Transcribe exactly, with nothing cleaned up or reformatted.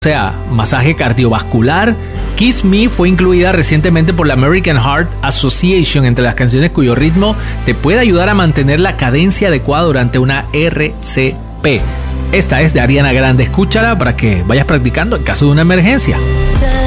O sea, masaje cardiovascular. Kiss Me fue incluida recientemente por la American Heart Association entre las canciones cuyo ritmo te puede ayudar a mantener la cadencia adecuada durante una R C P. Esta es de Ariana Grande. Escúchala para que vayas practicando en caso de una emergencia.